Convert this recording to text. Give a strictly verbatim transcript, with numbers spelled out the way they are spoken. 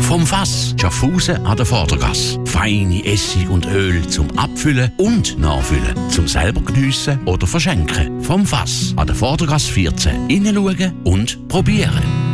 Vom Fass Schaffhausen an der Vordergasse. Feine Essig und Öl zum Abfüllen und Nachfüllen. Zum selber geniessen oder verschenken. Vom Fass an der Vordergasse vierzehn. Hineinschauen und probieren.